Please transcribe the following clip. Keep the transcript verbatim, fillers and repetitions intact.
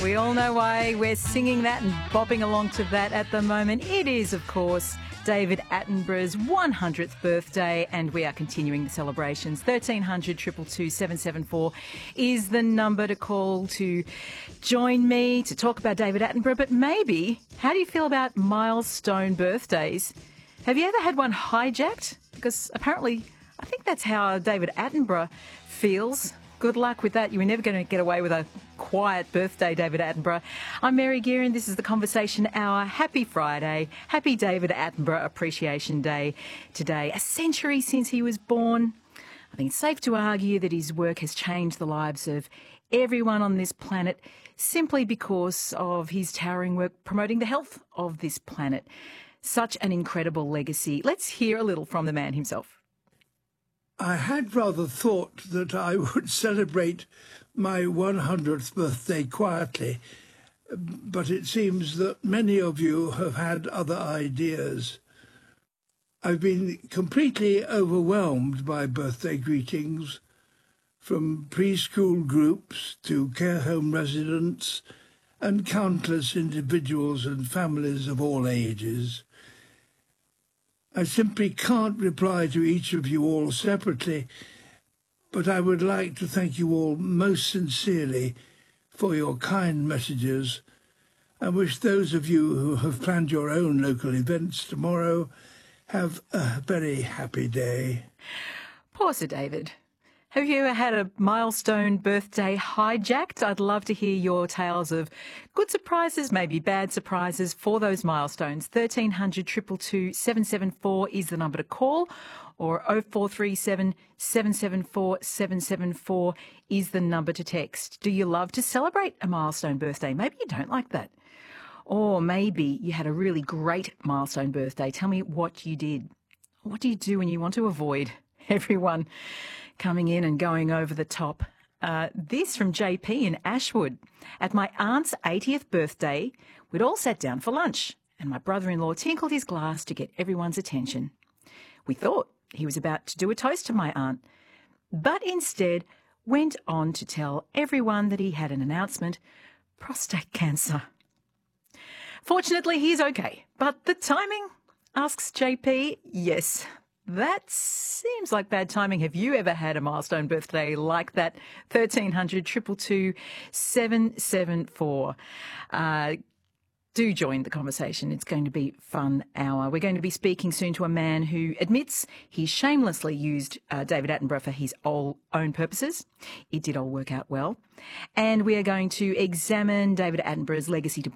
We all know why we're singing that and bopping along to that at the moment. It is, of course, David Attenborough's one hundredth birthday, and we are continuing the celebrations. thirteen hundred, two two two, seven seven four is the number to call to join me to talk about David Attenborough. But maybe, how do you feel about milestone birthdays? Have you ever had one hijacked? Because apparently, I think that's how David Attenborough feels. Good luck with that. You were never going to get away with a quiet birthday, David Attenborough. I'm Mary Gearin. This is the Conversation Hour. Happy Friday. Happy David Attenborough Appreciation Day today. A century since he was born. I think it's safe to argue that his work has changed the lives of everyone on this planet simply because of his towering work promoting the health of this planet. Such an incredible legacy. Let's hear a little from the man himself. I had rather thought that I would celebrate my one hundredth birthday quietly, but it seems that many of you have had other ideas. I've been completely overwhelmed by birthday greetings, from preschool groups to care home residents and countless individuals and families of all ages. I simply can't reply to each of you all separately, but I would like to thank you all most sincerely for your kind messages and wish those of you who have planned your own local events tomorrow have a very happy day. Poor Sir David. Have you ever had a milestone birthday hijacked? I'd love to hear your tales of good surprises, maybe bad surprises for those milestones. thirteen hundred, two two two, seven seven four is the number to call, or oh four three seven, seven seven four, seven seven four is the number to text. Do you love to celebrate a milestone birthday? Maybe you don't like that. Or maybe you had a really great milestone birthday. Tell me what you did. What do you do when you want to avoid everyone coming in and going over the top? Uh, this from J P in Ashwood. At my aunt's eightieth birthday, we'd all sat down for lunch, and my brother-in-law tinkled his glass to get everyone's attention. We thought he was about to do a toast to my aunt, but instead went on to tell everyone that he had an announcement: prostate cancer. Fortunately, he's okay, but the timing, asks J P. Yes, that seems like bad timing. Have you ever had a milestone birthday like that? thirteen hundred, two two two, seven seven four. Uh, do join the conversation. It's going to be a fun hour. We're going to be speaking soon to a man who admits he shamelessly used uh, David Attenborough for his all, own purposes. It did all work out well. And we are going to examine David Attenborough's legacy to